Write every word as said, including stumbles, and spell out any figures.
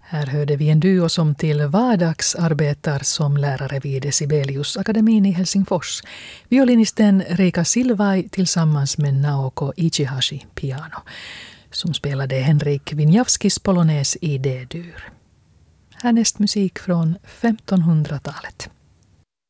Här hörde vi en duo som till vardags arbetar som lärare vid Sibelius-akademin i Helsingfors. Violinisten Reika Silvai tillsammans med Naoko Ichihashi piano, som spelade Henrik Wieniawskis polones i D-dur. Härnäst musik från femtonhundratalet.